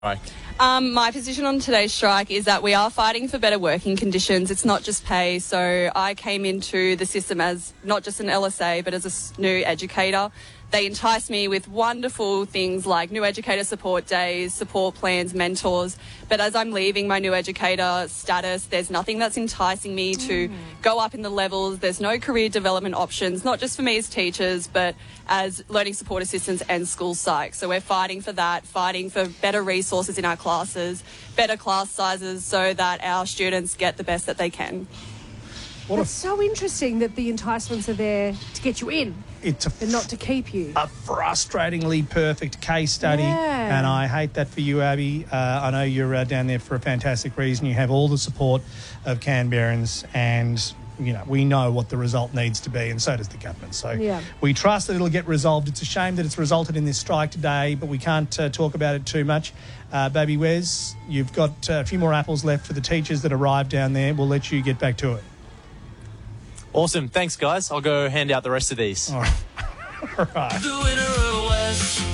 My position on today's strike is that we are fighting for better working conditions. It's not just pay. So I came into the system as not just an LSA, but as a new educator. They entice me with wonderful things like new educator support days, support plans, mentors. But as I'm leaving my new educator status, there's nothing that's enticing me to go up in the levels. There's no career development options, not just for me as teachers, but as learning support assistants and school psych. So we're fighting for that, fighting for better resources in our classes, better class sizes so that our students get the best that they can. It's so interesting that the enticements are there to get you in. And not to keep you. A frustratingly perfect case study. Yeah. And I hate that for you, Abby. I know you're down there for a fantastic reason. You have all the support of Canberrans and, you know, we know what the result needs to be, and so does the government. So we trust that it'll get resolved. It's a shame that it's resulted in this strike today, but we can't talk about it too much. Baby Wes, you've got a few more apples left for the teachers that arrived down there. We'll let you get back to it. Awesome. Thanks, guys. I'll go hand out the rest of these. All right. All right. The winner of the West.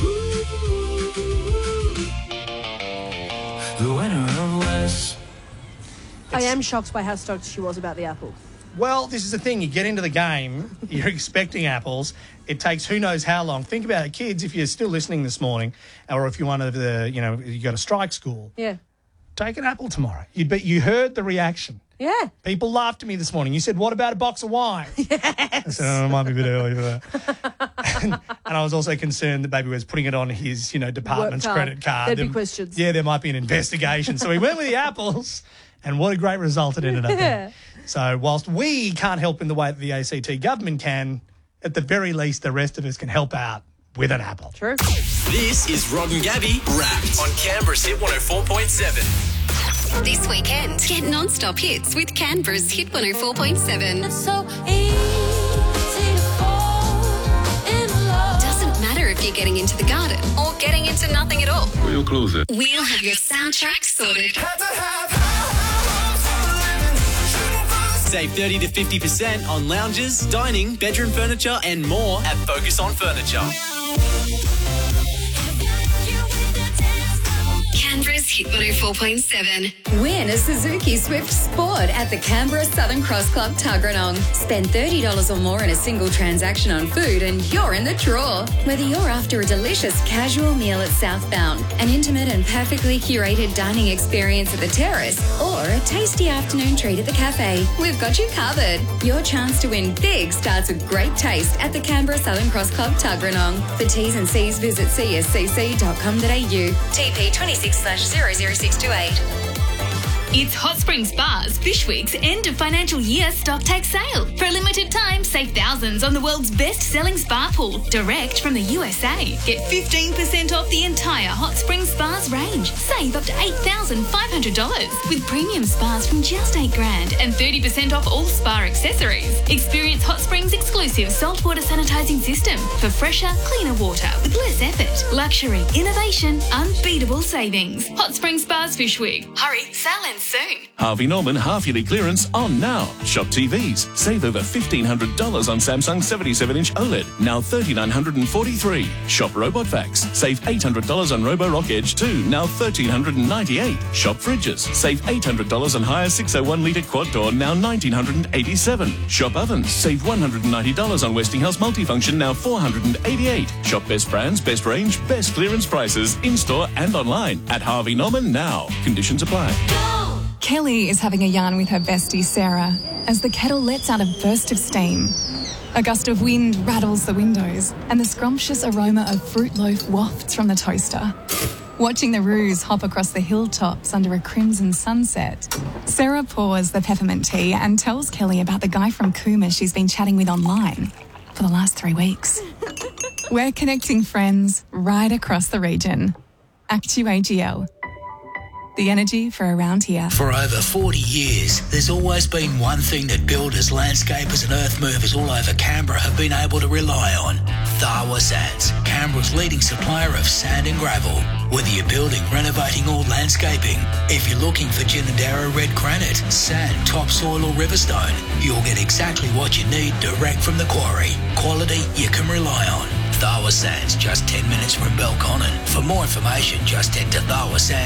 The winner of the West. I am shocked by how stoked she was about the apple. Well, this is the thing. You get into the game, you're expecting apples. It takes who knows how long. Think about it, kids, if you're still listening this morning, or if you're one of the, you know, you got a strike school. Yeah. Take an apple tomorrow. You heard the reaction. Yeah. People laughed at me this morning. You said, what about a box of wine? Yes. I said, oh, it might be a bit early for that. and I was also concerned that Baby was putting it on his, you know, department's credit card. There'd be questions. Yeah, there might be an investigation. So we went with the apples, and what a great result it ended up in. So whilst we can't help in the way that the ACT government can, at the very least, the rest of us can help out with an apple. True. This is Rod and Gabby Wrapped on Canberra's Hit 104.7. This weekend, get non-stop hits with Canberra's Hit 104.7. It's so easy to fall in love. Doesn't matter if you're getting into the garden or getting into nothing at all. We'll close it. We'll have your soundtrack sorted. Save 30 to 50% on lounges, dining, bedroom furniture and more at Focus on Furniture. Canberra's Hit 104.7. Win a Suzuki Swift Sport at the Canberra Southern Cross Club Tuggeranong. Spend $30 or more in a single transaction on food and you're in the draw. Whether you're after a delicious casual meal at Southbound, an intimate and perfectly curated dining experience at the terrace, or a tasty afternoon treat at the cafe, we've got you covered. Your chance to win big starts with great taste at the Canberra Southern Cross Club Tuggeranong. For T's and C's, visit cscc.com.au. TP 26/00628. It's Hot Springs Spas Fish Week's end of financial year stock take sale. For a limited time, save thousands on the world's best-selling spa pool, direct from the USA. Get 15% off the entire Hot Springs Spas range. Save up to $8,500 with premium spas from just $8,000 and 30% off all spa accessories. Experience Hot Springs' exclusive saltwater sanitizing system for fresher, cleaner water with less effort. Luxury, innovation, unbeatable savings. Hot Springs Spas Fish Week. Hurry, sale ends soon. Harvey Norman half-yearly clearance on now. Shop TVs. Save over $1,500 on Samsung 77-inch OLED, now $3,943. Shop Robot Vacs. Save $800 on Roborock Edge 2, now $1,398. Shop fridges. Save $800 on Haier 601-litre quad door, now $1,987. Shop ovens. Save $190 on Westinghouse multifunction, now $488. Shop best brands, best range, best clearance prices, in-store and online at Harvey Norman now. Conditions apply. Kelly is having a yarn with her bestie Sarah as the kettle lets out a burst of steam. A gust of wind rattles the windows and the scrumptious aroma of fruit loaf wafts from the toaster. Watching the roos hop across the hilltops under a crimson sunset, Sarah pours the peppermint tea and tells Kelly about the guy from Cooma she's been chatting with online for the last 3 weeks. We're connecting friends right across the region. Actu-AGL. The energy for around here. For over 40 years, there's always been one thing that builders, landscapers and earth movers all over Canberra have been able to rely on. Tharwa Sands, Canberra's leading supplier of sand and gravel. Whether you're building, renovating or landscaping, if you're looking for Ginninderra red granite, sand, topsoil or riverstone, you'll get exactly what you need direct from the quarry. Quality you can rely on. Tharwa Sands, just 10 minutes from Belconnen. For more information, just head to tharwasands.com.au.